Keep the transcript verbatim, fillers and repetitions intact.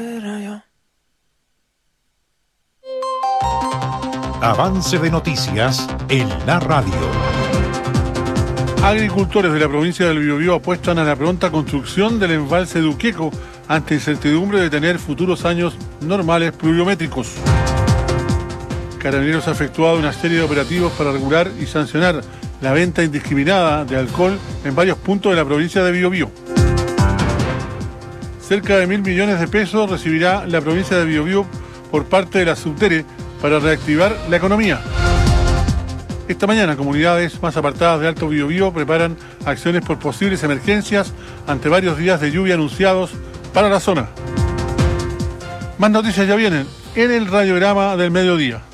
Avance de noticias en la radio. Agricultores de la provincia del Biobío apuestan a la pronta construcción del embalse de Uquieco ante incertidumbre de tener futuros años normales pluviométricos. Carabineros ha efectuado una serie de operativos para regular y sancionar la venta indiscriminada de alcohol en varios puntos de la provincia de Biobío. Cerca de mil millones de pesos recibirá la provincia de Biobío por parte de la Subdere para reactivar la economía. Esta mañana, comunidades más apartadas de Alto Biobío preparan acciones por posibles emergencias ante varios días de lluvia anunciados para la zona. Más noticias ya vienen en el radiograma del mediodía.